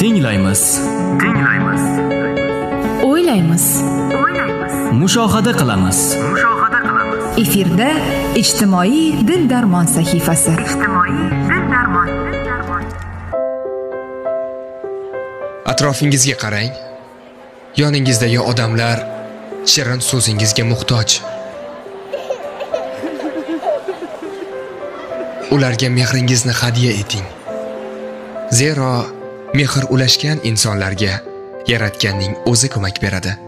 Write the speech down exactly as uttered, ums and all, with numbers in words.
Tinglaymiz. Tinglaymiz. O'ylaymiz. O'ylaymiz. Mushohada qilamiz. Mushohada qilamiz. Efirda ijtimoiy dil darmon sahifasi. Ijtimoiy dil darmon. Dil darmon. Atrofingizga qarang. Yoningizdagi odamlar shirin so'zingizga muhtoj. Ularga mehringizni hadya eting. Zero mehr ulashgan insonlarga Yaratganning o'zi ko'mak beradi.